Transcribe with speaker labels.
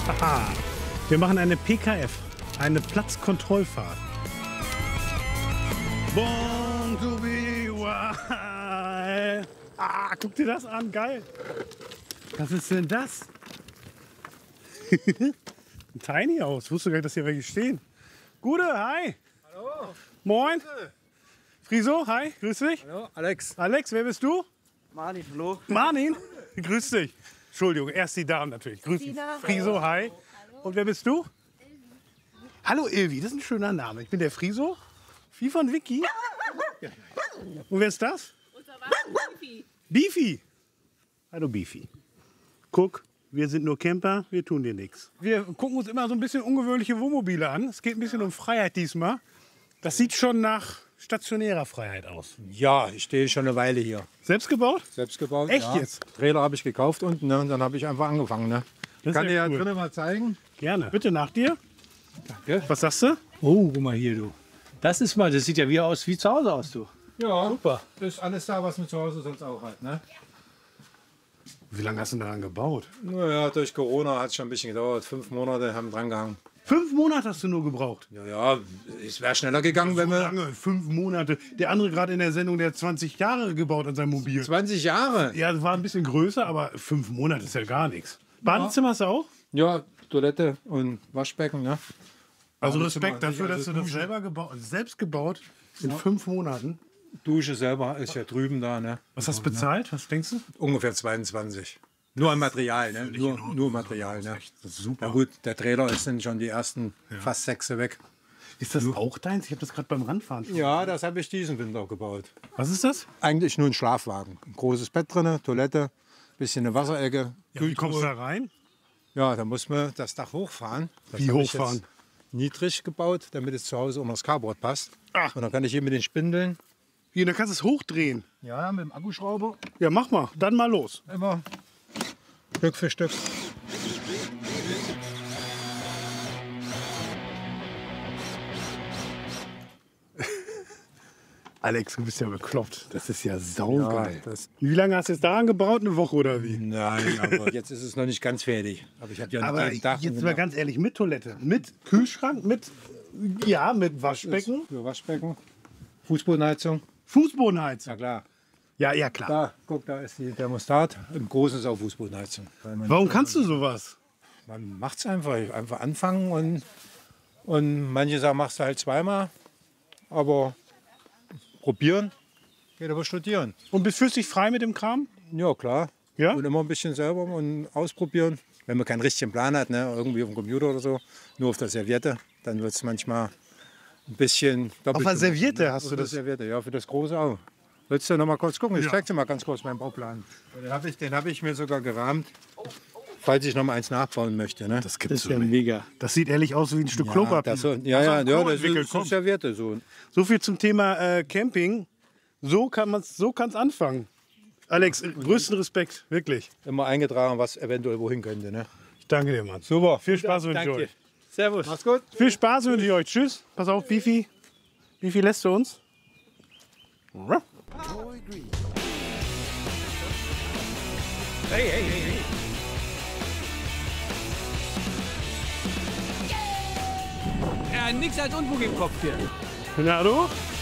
Speaker 1: Aha. Wir machen eine PKF, eine Platzkontrollfahrt. Born to be wild. Ah, guck dir das an, geil. Was ist denn das? Ein Tiny House. Wusste gar nicht, dass hier welche stehen. Gute, hi.
Speaker 2: Hallo.
Speaker 1: Moin. Friso, hi, grüß dich.
Speaker 2: Hallo, Alex.
Speaker 1: Alex, wer bist du?
Speaker 2: Martin, hallo.
Speaker 1: Martin, grüß dich. Entschuldigung, erst die Damen natürlich. Grüß dich. Friso, hi. Und wer bist du? Hallo Ilvi, das ist ein schöner Name. Ich bin der Friso. Wie von Vicky. Ja. Und wer ist das?
Speaker 3: Beefy.
Speaker 1: Beefy. Hallo Beefy. Guck, wir sind nur Camper, wir tun dir nichts. Wir gucken uns immer so ein bisschen ungewöhnliche Wohnmobile an. Es geht ein bisschen um Freiheit diesmal. Das sieht schon nach stationärer Freiheit aus.
Speaker 2: Ja, ich stehe schon eine Weile hier.
Speaker 1: Selbst gebaut?
Speaker 2: Selbst gebaut.
Speaker 1: Echt
Speaker 2: ja.
Speaker 1: jetzt?
Speaker 2: Trailer habe ich gekauft unten, ne? Und dann habe ich einfach angefangen. Ne?
Speaker 1: Das ist
Speaker 2: Kann dir ja
Speaker 1: cool.
Speaker 2: drinnen mal zeigen.
Speaker 1: Gerne. Bitte nach dir.
Speaker 2: Danke.
Speaker 1: Was sagst du?
Speaker 4: Oh, guck mal hier, du. Das sieht ja wie zu Hause aus, du.
Speaker 2: Ja,
Speaker 4: Super.
Speaker 2: das ist alles da, was man zu Hause sonst auch hat. Ne?
Speaker 1: Wie lange hast du daran gebaut?
Speaker 2: Naja, durch Corona hat es schon ein bisschen gedauert. 5 Monate haben dran gehangen.
Speaker 1: 5 Monate hast du nur gebraucht.
Speaker 2: Ja, es wäre schneller gegangen, wenn wir...
Speaker 1: Lange, 5 Monate. Der andere gerade in der Sendung, der hat 20 Jahre gebaut an seinem Mobil.
Speaker 2: 20 Jahre.
Speaker 1: Ja, das war ein bisschen größer, aber 5 Monate ist ja gar nichts. Badezimmer hast du auch?
Speaker 2: Ja, Toilette und Waschbecken. Ne?
Speaker 1: Also
Speaker 2: Badezimmer
Speaker 1: Respekt dafür,
Speaker 2: nicht,
Speaker 1: dass du
Speaker 2: also
Speaker 1: das
Speaker 2: Dusche.
Speaker 1: selber gebaut, selbst gebaut in 5 Monaten.
Speaker 2: Dusche selber ist ja drüben da. Ne?
Speaker 1: Was hast du bezahlt? Was denkst du?
Speaker 2: Ungefähr 22. Nur an Material, ne? Nur Material. Ne?
Speaker 1: Das ist super.
Speaker 2: Na gut, der Trailer ist sind schon die ersten fast 6 weg.
Speaker 1: Ist das auch deins? Ich habe das gerade beim Randfahren schon.
Speaker 2: Ja, das habe ich diesen Winter gebaut.
Speaker 1: Was ist das?
Speaker 2: Eigentlich nur ein Schlafwagen. Ein großes Bett drin, Toilette, bisschen eine Wasserecke.
Speaker 1: Ja, wie kommst du da rein?
Speaker 2: Ja, da muss man das Dach hochfahren. Das
Speaker 1: Wie
Speaker 2: habe ich
Speaker 1: hochfahren?
Speaker 2: jetzt niedrig gebaut, damit es zu Hause unter das Carport passt.
Speaker 1: Ach.
Speaker 2: Und dann kann ich hier mit den Spindeln.
Speaker 1: Hier, dann kannst du es hochdrehen.
Speaker 2: Ja, mit dem Akkuschrauber.
Speaker 1: Ja, mach mal. Dann mal los.
Speaker 2: Immer Stück für Stück.
Speaker 1: Alex, du bist ja bekloppt. Das ist ja saugeil.
Speaker 2: Ja, das-
Speaker 1: Wie lange hast du jetzt daran gebaut? Eine Woche oder wie?
Speaker 2: Nein, aber jetzt ist es noch nicht ganz fertig. Aber ich habe ja
Speaker 1: Aber
Speaker 2: ein Dach.
Speaker 1: jetzt mal ganz ehrlich, mit Toilette, mit Kühlschrank, mit Waschbecken,
Speaker 2: Für Waschbecken. Fußbodenheizung.
Speaker 1: Fußbodenheizung.
Speaker 2: Na klar.
Speaker 1: Ja, klar.
Speaker 2: Da, guck, da ist die Thermostat. Im Großen ist auch Fußbodenheizung. Weil
Speaker 1: Warum kannst du sowas?
Speaker 2: Man macht es einfach anfangen und manche sagen, machst du halt zweimal. Aber probieren geht aber studieren.
Speaker 1: Und fühlst dich frei mit dem Kram?
Speaker 2: Ja, klar.
Speaker 1: Ja?
Speaker 2: Und immer ein bisschen selber und ausprobieren. Wenn man keinen richtigen Plan hat, ne, irgendwie auf dem Computer oder so, nur auf der Serviette, dann wird es manchmal ein bisschen doppelt.
Speaker 1: Auf der Serviette hast
Speaker 2: Auf
Speaker 1: du
Speaker 2: der
Speaker 1: das?
Speaker 2: Serviette, ja, für das große auch. Willst du noch mal kurz gucken? Ich
Speaker 1: Ja.
Speaker 2: zeig dir mal ganz kurz meinen Bauplan. Den hab ich mir sogar gerahmt, falls ich noch mal eins nachbauen möchte. Ne?
Speaker 1: Das
Speaker 4: Das
Speaker 1: gibt's
Speaker 4: ist
Speaker 1: so
Speaker 4: ja
Speaker 1: nicht.
Speaker 4: mega.
Speaker 1: Das sieht ehrlich aus wie ein Stück Klopapier.
Speaker 2: das, ja,
Speaker 1: Hast du
Speaker 2: ja,
Speaker 1: einen
Speaker 2: ja,
Speaker 1: Klo
Speaker 2: das
Speaker 1: entwickelt?
Speaker 2: ist
Speaker 1: Komm.
Speaker 2: eine Serviette. So.
Speaker 1: So viel zum Thema Camping. So kann's anfangen. Alex, größten Respekt, wirklich.
Speaker 2: Immer eingetragen, was eventuell wohin könnte. Ne?
Speaker 1: Ich danke dir, Mann.
Speaker 2: Super.
Speaker 1: Viel Spaß wünsche ich
Speaker 4: Danke.
Speaker 1: euch.
Speaker 4: Servus.
Speaker 2: Mach's gut.
Speaker 1: Viel Spaß wünsche ich euch. Tschüss. Pass auf, Beefy. Beefy lässt du uns?
Speaker 4: Ja, nix als Unfug im Kopf hier.
Speaker 1: Na du?